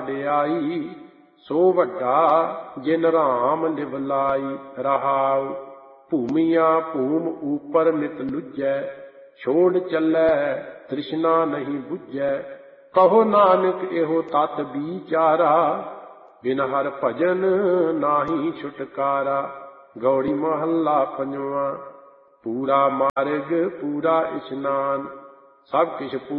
ਵਡਿਆਈ। ਸੋ ਵੱਡਾ ਜਿਨ ਰਾਮ ਲਿਵ ਲਾਈ। ਰਹਾਉ ਭੂਮੀਆਂ ਭੂਮ ਊਪਰ ਨਿਤ ਲੁੱਜੈ। ਛੋੜ ਚੱਲੈ ਤ੍ਰਿਸ਼ਨਾ ਨਹੀਂ ਬੁੱਝੈ। ਕਹੋ ਨਾਨਕ ਇਹੋ ਤਤ ਵਿਚਾਰਾ। ਬਿਨ ਹਰਿ ਭਜਨ ਨਾਹੀ ਛੁਟਕਾਰਾ। ਗੌੜੀ ਮਹੱਲਾ ਪੰਜਵਾਂ। ਪੂਰਾ ਮਾਰਗ ਪੂਰਾ ਇਸ਼ਨਾਨ। ਸਭ ਕਿਛ